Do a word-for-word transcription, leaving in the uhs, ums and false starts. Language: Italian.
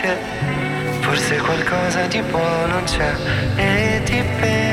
Forse qualcosa di buono c'è e ti penso